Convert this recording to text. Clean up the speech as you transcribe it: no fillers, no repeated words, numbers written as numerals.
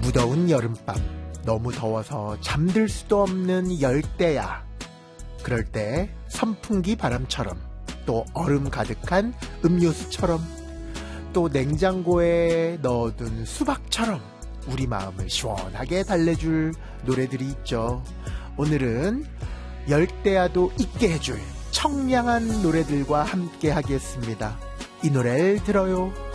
무더운 여름밤, 너무 더워서 잠들 수도 없는 열대야. 그럴 때 선풍기 바람처럼, 또 얼음 가득한 음료수처럼, 또 냉장고에 넣어둔 수박처럼 우리 마음을 시원하게 달래줄 노래들이 있죠. 오늘은 열대야도 있게 해줄 청량한 노래들과 함께 하겠습니다. 이 노래를 들어요.